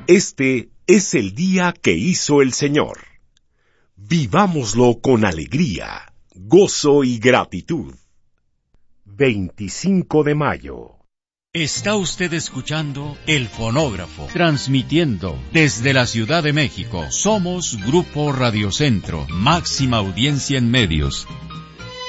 Este es el día que hizo el Señor. Vivámoslo con alegría, gozo y gratitud. 25 de mayo. Está usted escuchando El Fonógrafo, transmitiendo desde la Ciudad de México. Somos Grupo Radio Centro, máxima audiencia en medios.